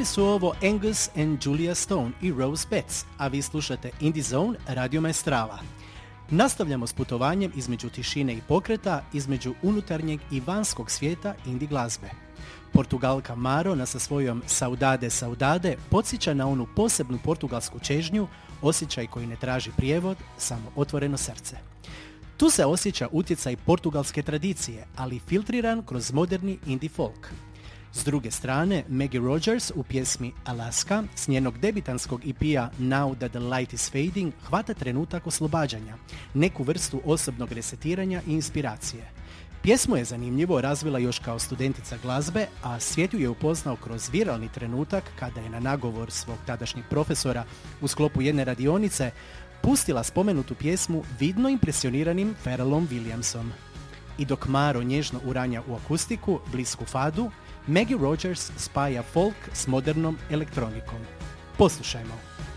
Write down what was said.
Bili su ovo Angus and Julia Stone i Rose Betts, a vi slušate Indie Zone Radio Maestrala. Nastavljamo s putovanjem između tišine i pokreta, između unutarnjeg i vanjskog svijeta indie glazbe. Portugalka Maro nas sa svojom Saudade Saudade podsjeća na onu posebnu portugalsku čežnju, osjećaj koji ne traži prijevod, samo otvoreno srce. Tu se osjeća utjecaj portugalske tradicije, ali filtriran kroz moderni indie folk. S druge strane, Maggie Rogers u pjesmi Alaska s njenog debitanskog EP-a Now That The Light Is Fading hvata trenutak oslobađanja, neku vrstu osobnog resetiranja i inspiracije. Pjesmu je zanimljivo razvila još kao studentica glazbe, a svijet ju je upoznao kroz viralni trenutak kada je na nagovor svog tadašnjeg profesora u sklopu jedne radionice pustila spomenutu pjesmu vidno impresioniranim Pharrellom Williamsom. I dok Maro nježno uranja u akustiku, blisku fadu, Maggie Rogers spaja folk s modernom elektronikom. Poslušajmo.